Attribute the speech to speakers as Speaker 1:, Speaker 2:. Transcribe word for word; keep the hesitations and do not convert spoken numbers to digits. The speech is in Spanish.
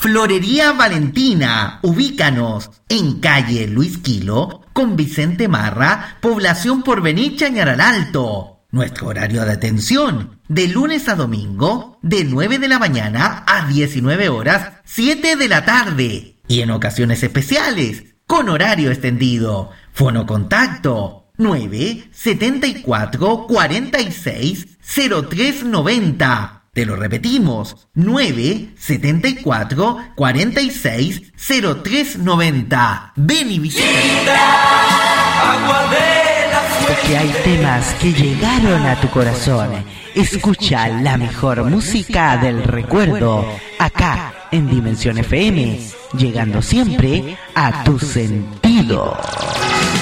Speaker 1: Florería Valentina, ubícanos en calle Luis Quilo, con Vicente Marra, población Porvenir Chañaral Alto. Nuestro horario de atención, de lunes a domingo, de nueve de la mañana a diecinueve horas, siete de la tarde. Y en ocasiones especiales, con horario extendido. Fono contacto nueve setenta y cuatro cuarenta y seis cero tres noventa. Te lo repetimos, nueve setenta y cuatro cuarenta y seis cero tres noventa. Ven y visita.
Speaker 2: Porque hay temas que llegaron a tu corazón. Escucha la mejor música del recuerdo acá en Dimensión F M, llegando siempre a tus sentidos.